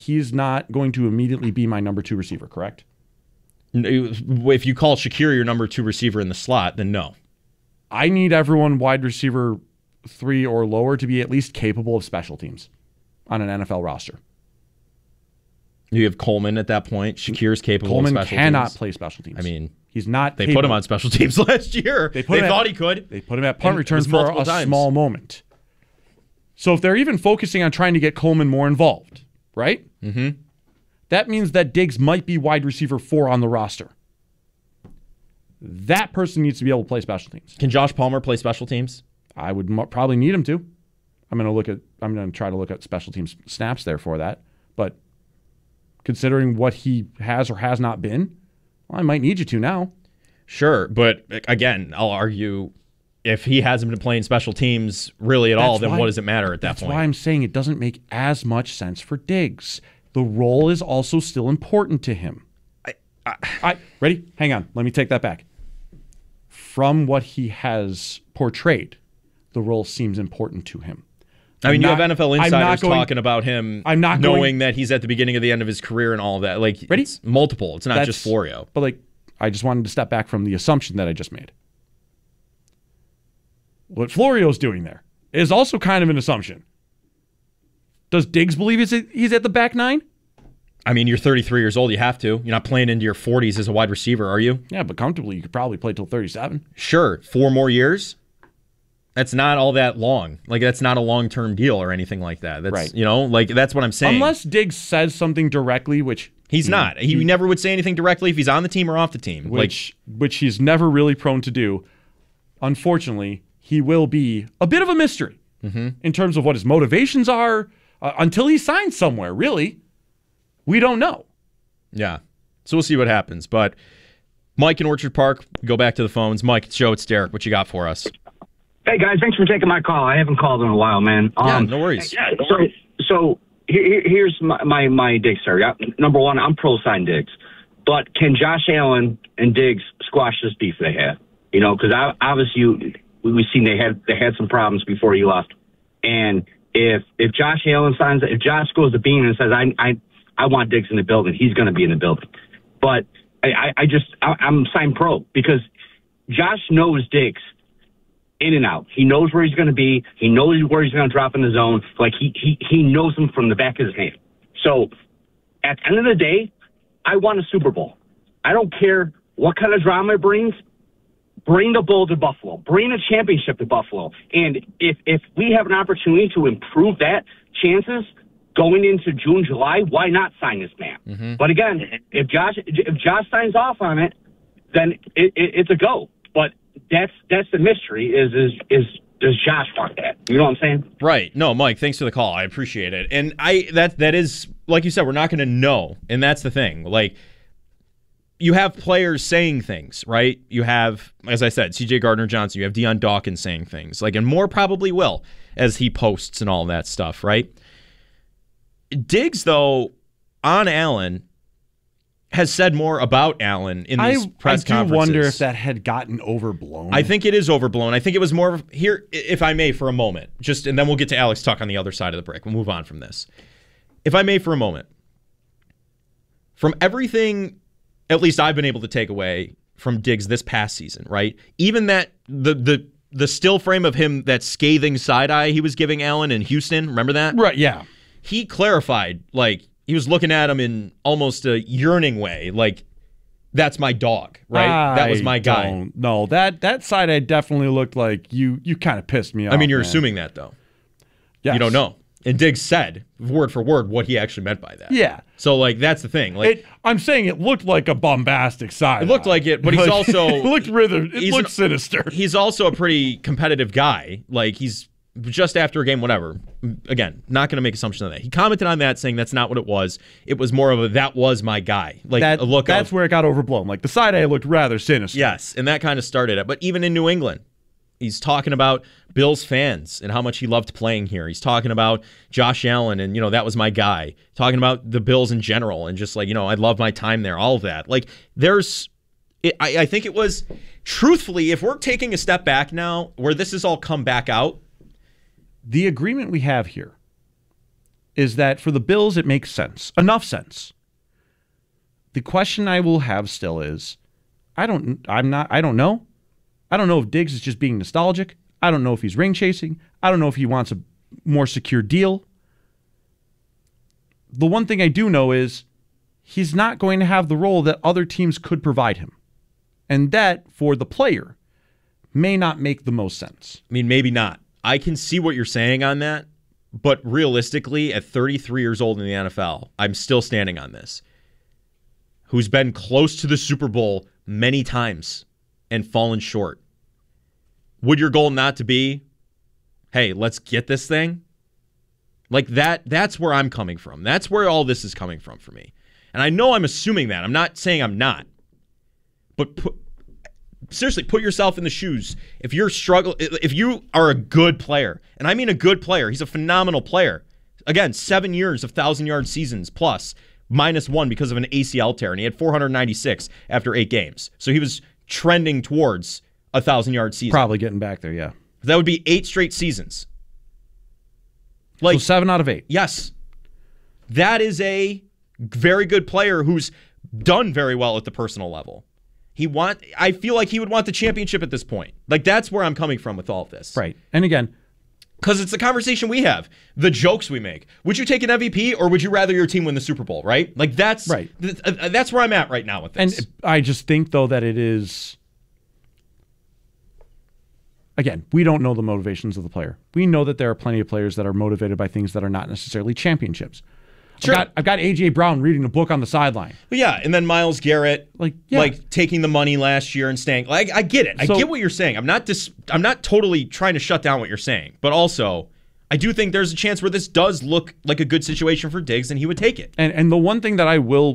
he's not going to immediately be my number 2 receiver, correct? If you call Shakir your number 2 receiver in the slot, then no. I need everyone wide receiver 3 or lower to be at least capable of special teams on an NFL roster. You have Coleman at that point. Shakir's capable of special teams. Coleman cannot play special teams. I mean, he's not. They put him on special teams last year. They thought he could. They put him at punt return for a small moment. So if they're even focusing on trying to get Coleman more involved, right? Mm-hmm. That means that Diggs might be wide receiver 4 on the roster. That person needs to be able to play special teams. Can Josh Palmer play special teams? I would probably need him to. I'm going to try to look at special teams snaps there for that. But considering what he has or has not been, well, I might need you to now. Sure, but again, I'll argue if he hasn't been playing special teams really at all, then what does it matter at that point? That's why I'm saying it doesn't make as much sense for Diggs. The role is also still important to him. Ready? Hang on. Let me take that back. From what he has portrayed, the role seems important to him. I mean, you have NFL insiders talking about him knowing that he's at the beginning of the end of his career and all of that. Like, ready? It's multiple. It's not just Florio. But, like, I just wanted to step back from the assumption that I just made. What Florio's doing there is also kind of an assumption. Does Diggs believe he's at the back 9? I mean, you're 33 years old. You have to. You're not playing into your 40s as a wide receiver, are you? Yeah, but comfortably, you could probably play till 37. Sure. 4 more years? That's not all that long. Like, that's not a long-term deal or anything like that. That's, right. You know, like, that's what I'm saying. Unless Diggs says something directly, which... He's not. He never would say anything directly if he's on the team or off the team. Which he's never really prone to do. Unfortunately, he will be a bit of a mystery in terms of what his motivations are until he signs somewhere, really. We don't know. Yeah. So we'll see what happens. But Mike in Orchard Park, go back to the phones. Mike, it's Joe, it's Derek. What you got for us? Hey, guys, thanks for taking my call. I haven't called in a while, man. Yeah, no worries. So here's my Diggs story. Number one, I'm pro-sign Diggs. But can Josh Allen and Diggs squash this beef they had? You know, because obviously we've seen they had some problems before he left. And if Josh Allen signs, if Josh goes to Bean and says, I want Diggs in the building, he's going to be in the building. But I'm signed pro because Josh knows Diggs in and out. He knows where he's going to be. He knows where he's going to drop in the zone. Like he knows him from the back of his hand. So at the end of the day, I want a Super Bowl. I don't care what kind of drama it brings. Bring the Bowl to Buffalo. Bring a championship to Buffalo. And if we have an opportunity to improve that chances going into June, July, why not sign this man? Mm-hmm. But again, if Josh signs off on it, then it's a go. But that's the mystery is does Josh want that? You know what I'm saying? Right. No, Mike, thanks for the call. I appreciate it. And that is, like you said, we're not going to know. And that's the thing. Like, you have players saying things, right? You have, as I said, C.J. Gardner-Johnson. You have Deion Dawkins saying things. Like, and more probably will as he posts and all that stuff, right? Diggs, though, on Allen, has said more about Allen in these press conferences. I do wonder if that had gotten overblown. I think it is overblown. I think it was more of, here, if I may, for a moment, and then we'll get to Alex Tuck on the other side of the break. We'll move on from this. If I may, for a moment, from everything, at least I've been able to take away from Diggs this past season, right? Even that, the still frame of him, that scathing side eye he was giving Allen in Houston, remember that? Right, yeah. He clarified, like, he was looking at him in almost a yearning way, like, that's my dog, right? That was my guy. No, that side I definitely looked like you kind of pissed me off. I mean, you're assuming that, though. Yes. You don't know. And Diggs said, word for word, what he actually meant by that. Yeah. So, like, that's the thing. Like, I'm saying it looked like a bombastic side. It looked like it, but he's also... it looked sinister. He's also a pretty competitive guy. Like, he's just after a game, whatever. Again, not going to make assumptions on that. He commented on that, saying that's not what it was. It was more of a, that was my guy. Like, a look that's of, where it got overblown. Like, the side eye looked rather sinister. Yes, and that kind of started it. But even in New England, he's talking about Bills fans and how much he loved playing here. He's talking about Josh Allen and, that was my guy. Talking about the Bills in general and just like, I love my time there, all of that. Like, I think it was, truthfully, if we're taking a step back now, where this has all come back out. The agreement we have here is that for the Bills, it makes sense. Enough sense. The question I will have still is, I don't know. I don't know if Diggs is just being nostalgic. I don't know if he's ring chasing. I don't know if he wants a more secure deal. The one thing I do know is he's not going to have the role that other teams could provide him. And that, for the player, may not make the most sense. I mean, maybe not. I can see what you're saying on that, but realistically, at 33 years old in the NFL, I'm still standing on this. Who's been close to the Super Bowl many times and fallen short. Would your goal not to be, hey, let's get this thing? Like that's where I'm coming from. That's where all this is coming from for me. And I know I'm assuming that. I'm not saying I'm not. But seriously, put yourself in the shoes. If you are a good player, and I mean a good player, he's a phenomenal player. Again, 7 years of 1,000-yard seasons plus, -1 because of an ACL tear, and he had 496 after 8 games. So he was trending towards a 1,000-yard season. Probably getting back there, yeah. That would be 8 straight seasons. So 7 out of 8. Yes. That is a very good player who's done very well at the personal level. I feel like he would want the championship at this point. Like, that's where I'm coming from with all of this. Right. And again, because it's the conversation we have, the jokes we make. Would you take an MVP or would you rather your team win the Super Bowl, right? Like, that's right. That's where I'm at right now with this. And I just think, though, that it is... Again, we don't know the motivations of the player. We know that there are plenty of players that are motivated by things that are not necessarily championships. Sure. I've got A.J. Brown reading a book on the sideline. Yeah, and then Myles Garrett, taking the money last year and staying. Like, I get it. I get what you're saying. I'm not totally trying to shut down what you're saying, but also I do think there's a chance where this does look like a good situation for Diggs, and he would take it. And the one thing that I will,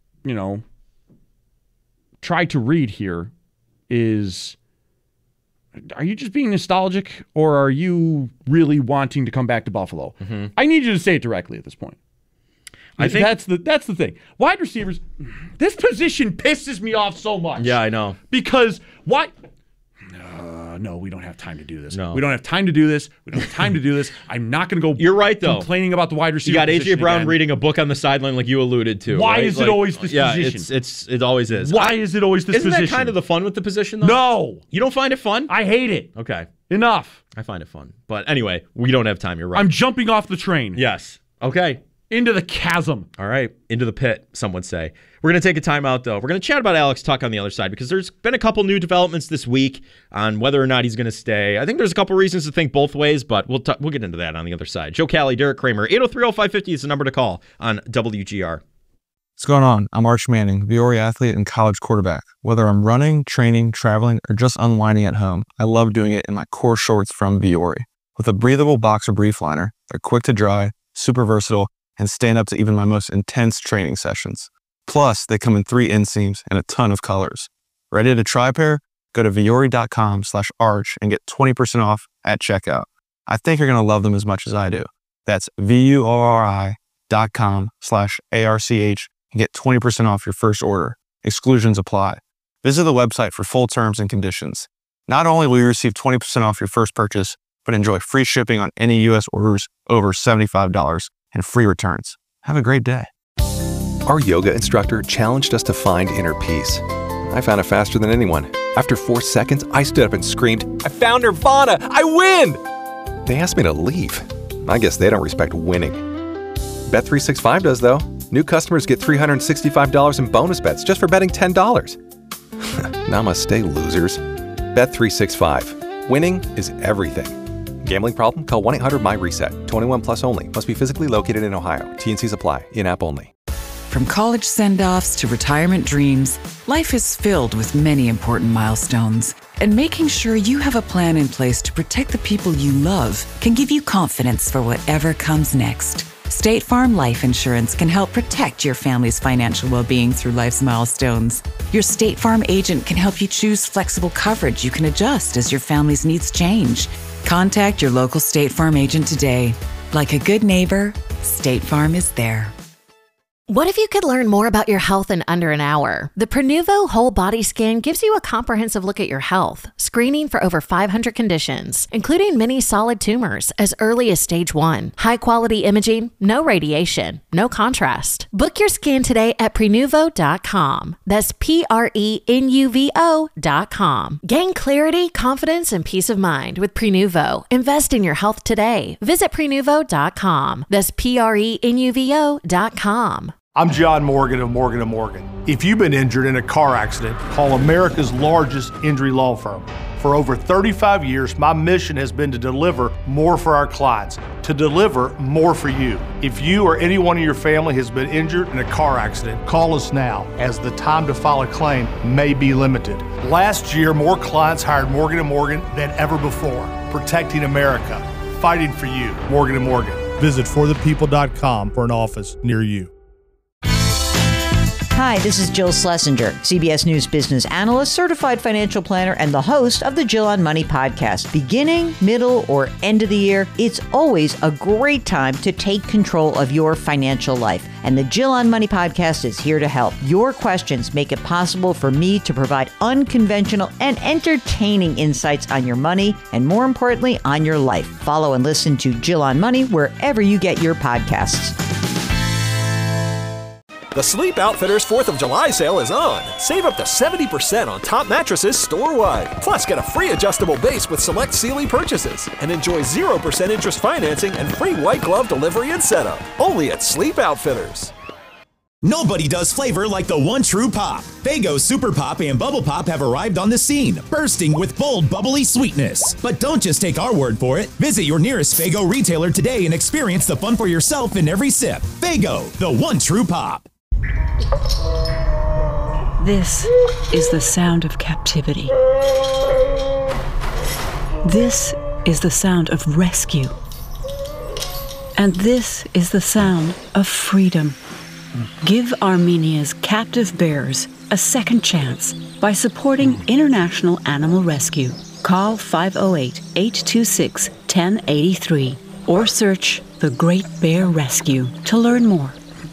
try to read here is, are you just being nostalgic, or are you really wanting to come back to Buffalo? Mm-hmm. I need you to say it directly at this point. I think that's the thing. Wide receivers, this position pisses me off so much. Yeah, I know. Because why? No, we don't have time to do this. No. We don't have time to do this. We don't have time to do this. I'm not going to go. You're right, though. Complaining about the wide receiver. You got A.J. Brown again. Reading a book on the sideline, like you alluded to. Why is it always this position? It always is. Why is it always this position? Isn't that kind of the fun with the position, though? No. You don't find it fun? I hate it. Okay. Enough. I find it fun. But anyway, we don't have time. You're right. I'm jumping off the train. Yes. Okay. Into the chasm. All right. Into the pit, some would say. We're going to take a timeout, though. We're going to chat about Alex Tuck on the other side because there's been a couple new developments this week on whether or not he's going to stay. I think there's a couple reasons to think both ways, but we'll get into that on the other side. Joe Cali, Derek Kramer, 803-0550 is the number to call on WGR. What's going on? I'm Arch Manning, Viore athlete and college quarterback. Whether I'm running, training, traveling, or just unwinding at home, I love doing it in my core shorts from Viore. With a breathable boxer brief liner, they're quick to dry, super versatile, and stand up to even my most intense training sessions. Plus, they come in 3 inseams and a ton of colors. Ready to try a pair? Go to viore.com/arch and get 20% off at checkout. I think you're going to love them as much as I do. That's VUORI.com/ARCH and get 20% off your first order. Exclusions apply. Visit the website for full terms and conditions. Not only will you receive 20% off your first purchase, but enjoy free shipping on any U.S. orders over $75 and free returns. Have a great day. Our yoga instructor challenged us to find inner peace. I found it faster than anyone. After 4 seconds, I stood up and screamed, "I found Nirvana! I win!" They asked me to leave. I guess they don't respect winning. Bet365 does, though. New customers get $365 in bonus bets just for betting $10. Namaste, losers. Bet365. Winning is everything. Gambling problem? Call 1-800-MY-RESET. 21 plus only. Must be physically located in Ohio. T&Cs apply. In-app only. From college send-offs to retirement dreams, life is filled with many important milestones. And making sure you have a plan in place to protect the people you love can give you confidence for whatever comes next. State Farm Life Insurance can help protect your family's financial well-being through life's milestones. Your State Farm agent can help you choose flexible coverage you can adjust as your family's needs change. Contact your local State Farm agent today. Like a good neighbor, State Farm is there. What if you could learn more about your health in under an hour? The Prenuvo Whole Body Scan gives you a comprehensive look at your health, screening for over 500 conditions, including many solid tumors as early as stage 1. High-quality imaging, no radiation, no contrast. Book your scan today at Prenuvo.com. That's Prenuvo.com. Gain clarity, confidence, and peace of mind with Prenuvo. Invest in your health today. Visit Prenuvo.com. That's Prenuvo.com. I'm John Morgan of Morgan & Morgan. If you've been injured in a car accident, call America's largest injury law firm. For over 35 years, my mission has been to deliver more for our clients, to deliver more for you. If you or anyone in your family has been injured in a car accident, call us now, as the time to file a claim may be limited. Last year, more clients hired Morgan & Morgan than ever before, protecting America, fighting for you. Morgan & Morgan. Visit forthepeople.com for an office near you. Hi, this is Jill Schlesinger, CBS News business analyst, certified financial planner, and the host of the Jill on Money podcast. Beginning, middle, or end of the year, it's always a great time to take control of your financial life. And the Jill on Money podcast is here to help. Your questions make it possible for me to provide unconventional and entertaining insights on your money, and more importantly, on your life. Follow and listen to Jill on Money wherever you get your podcasts. The Sleep Outfitters 4th of July sale is on. Save up to 70% on top mattresses store-wide. Plus, get a free adjustable base with select Sealy purchases. And enjoy 0% interest financing and free white glove delivery and setup. Only at Sleep Outfitters. Nobody does flavor like the one true pop. Faygo Super Pop and Bubble Pop have arrived on the scene, bursting with bold, bubbly sweetness. But don't just take our word for it. Visit your nearest Faygo retailer today and experience the fun for yourself in every sip. Faygo, the one true pop. This is the sound of captivity. This is the sound of rescue. And this is the sound of freedom. Give Armenia's captive bears a second chance by supporting International Animal Rescue. Call 508-826-1083 or search The Great Bear Rescue to learn more.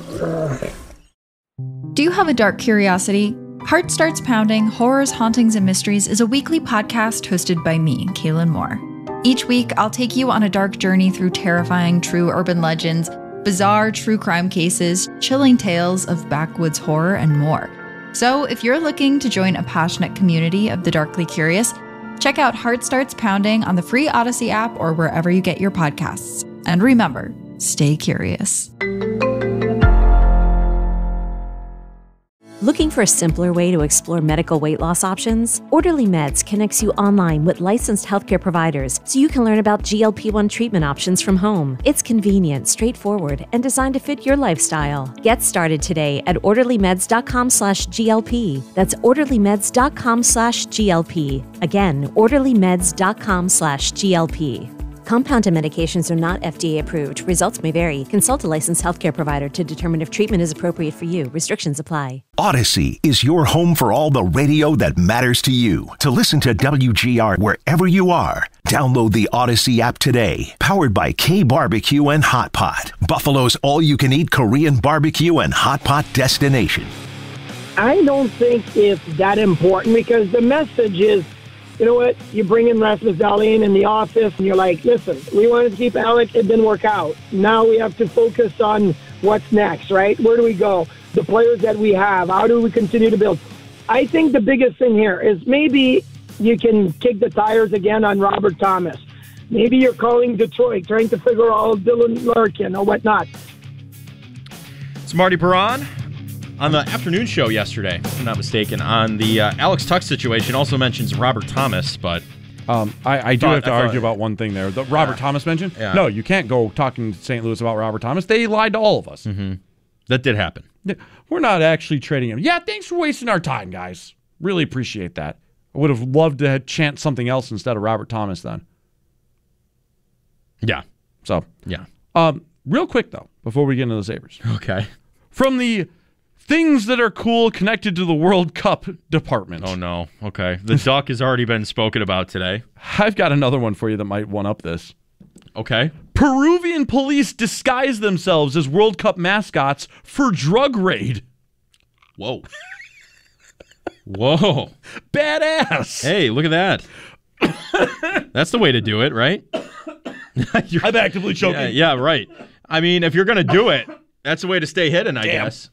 Do you have a dark curiosity? Heart Starts Pounding, Horrors, Hauntings, and Mysteries is a weekly podcast hosted by me, Kaylin Moore. Each week, I'll take you on a dark journey through terrifying true urban legends, bizarre true crime cases, chilling tales of backwoods horror, and more. So if you're looking to join a passionate community of the darkly curious, check out Heart Starts Pounding on the free Odyssey app or wherever you get your podcasts. And remember, stay curious. Looking for a simpler way to explore medical weight loss options? Orderly Meds connects you online with licensed healthcare providers so you can learn about GLP-1 treatment options from home. It's convenient, straightforward, and designed to fit your lifestyle. Get started today at orderlymeds.com/GLP. That's orderlymeds.com/GLP. Again, orderlymeds.com/GLP. Compounded medications are not FDA approved. Results may vary. Consult a licensed healthcare provider to determine if treatment is appropriate for you. Restrictions apply. Odyssey is your home for all the radio that matters to you. To listen to WGR wherever you are, download the Odyssey app today. Powered by K Barbecue and Hot Pot, Buffalo's all-you-can-eat Korean barbecue and hot pot destination. I don't think it's that important because the message is, you know what, you bring in Rasmus Dahlin in the office and you're like, listen, we wanted to keep Alec, it didn't work out. Now we have to focus on what's next, right? Where do we go? The players that we have, how do we continue to build? I think the biggest thing here is maybe you can kick the tires again on Robert Thomas. Maybe you're calling Detroit, trying to figure out Dylan Larkin or whatnot. It's Marty Perron on the afternoon show yesterday, if I'm not mistaken, on the Alex Tuck situation. Also mentions Robert Thomas, but I do have to argue about one thing there. The Robert Thomas mentioned? Yeah. No, you can't go talking to St. Louis about Robert Thomas. They lied to all of us. Mm-hmm. That did happen. We're not actually trading him. Yeah, thanks for wasting our time, guys. Really appreciate that. I would have loved to chant something else instead of Robert Thomas then. Yeah. So, yeah. Real quick, though, before we get into the Sabres. Okay. From the things that are cool connected to the World Cup department. Oh, no. Okay. The duck has already been spoken about today. I've got another one for you that might one-up this. Okay. Peruvian police disguise themselves as World Cup mascots for drug raid. Whoa. Whoa. Badass. Hey, look at that. That's the way to do it, right? I'm actively choking. Yeah, right. I mean, if you're going to do it, that's the way to stay hidden, I guess.